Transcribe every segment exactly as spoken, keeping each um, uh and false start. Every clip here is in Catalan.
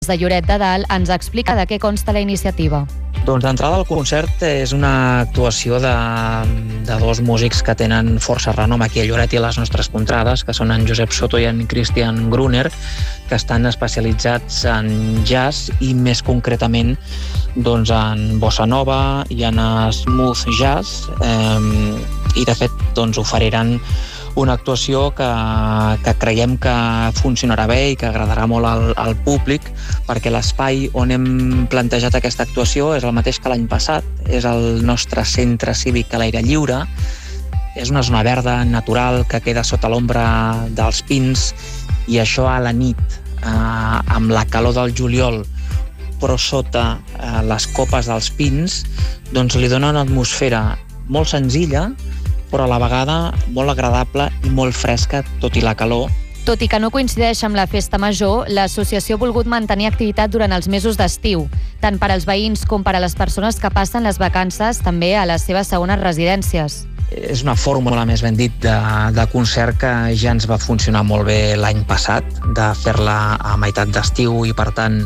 de Lloret de Dalt ens explica de què consta la iniciativa. Doncs d'entrada el concert és una actuació de, de dos músics que tenen força renom aquí a Lloret i a les nostres contrades, que són en Josep Soto i en Christian Gruner, que estan especialitzats en jazz i més concretament doncs, en bossa nova i en smooth jazz, eh, i de fet doncs, oferiran una actuació que, que creiem que funcionarà bé i que agradarà molt al, al públic, perquè l'espai on hem plantejat aquesta actuació és el mateix que l'any passat, és el nostre centre cívic a l'aire lliure. És una zona verda, natural, que queda sota l'ombra dels pins, i això a la nit, eh, amb la calor del juliol, però sota eh, les copes dels pins, doncs li dona una atmosfera molt senzilla, però a la vegada molt agradable i molt fresca, tot i la calor. Tot i que no coincideix amb la festa major, l'associació ha volgut mantenir activitat durant els mesos d'estiu, tant per als veïns com per a les persones que passen les vacances també a les seves segones residències. És una fórmula, més ben dit, de, de concert que ja ens va funcionar molt bé l'any passat, de fer-la a meitat d'estiu i, per tant,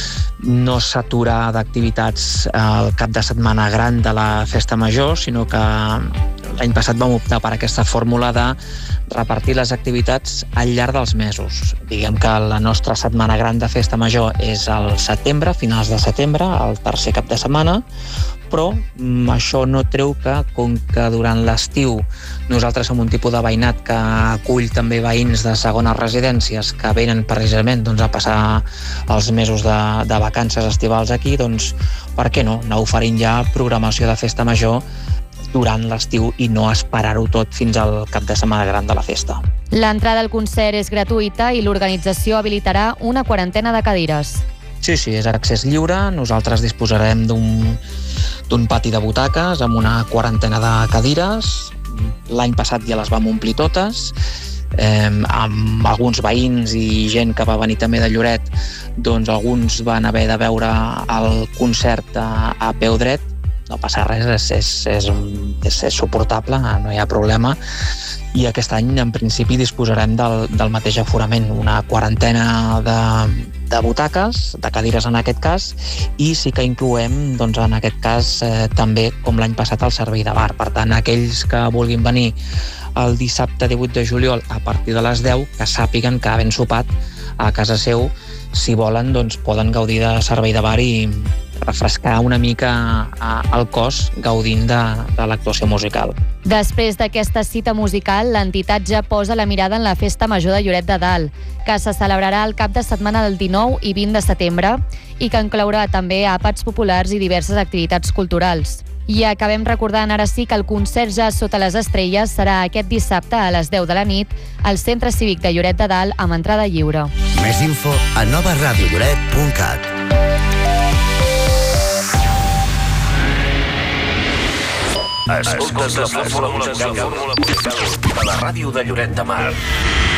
no s'aturar d'activitats al cap de setmana gran de la festa major, sinó que l'any passat vam optar per aquesta fórmula de repartir les activitats al llarg dels mesos. Diguem que la nostra setmana gran de festa major és al setembre, finals de setembre, el tercer cap de setmana, però això no treu que, com que durant l'estiu nosaltres som un tipus de veïnat que acull també veïns de segones residències que venen precisament doncs, a passar els mesos de, de vacances estivals aquí, doncs per què no anar oferint ja programació de festa major durant l'estiu i no esperar-ho tot fins al cap de setmana gran de la festa. L'entrada al concert és gratuïta i l'organització habilitarà una quarantena de cadires. Sí, sí, és accés lliure. Nosaltres disposarem d'un d'un pati de butaques amb una quarantena de cadires. L'any passat ja les vam omplir totes, eh, amb alguns veïns i gent que va venir també de Lloret, doncs alguns van haver de veure el concert a, a peu dret. No passa res, és, és, és, és, és suportable, no hi ha problema. I aquest any, en principi, disposarem del, del mateix aforament, una quarantena de, de butaques, de cadires en aquest cas, i sí que incloem, doncs, en aquest cas, eh, també, com l'any passat, el servei de bar. Per tant, aquells que vulguin venir el dissabte divuit de juliol a partir de les deu, que sàpiguen que havent sopat a casa seu, si volen, doncs, poden gaudir de servei de bar i refrescar una mica el cos gaudint de, de l'actuació musical. Després d'aquesta cita musical, l'entitat ja posa la mirada en la Festa Major de Lloret de Dalt, que se celebrarà el cap de setmana del dinou i vint de setembre i que inclourà també àpats populars i diverses activitats culturals. I acabem recordant ara sí que el concert Jazz sota les estrelles serà aquest dissabte a les deu de la nit al Centre Cívic de Lloret de Dalt amb entrada lliure. Més info a nova ràdio lloret punt cat. Escoltes la fórmula musical de la ràdio de Lloret de Mar.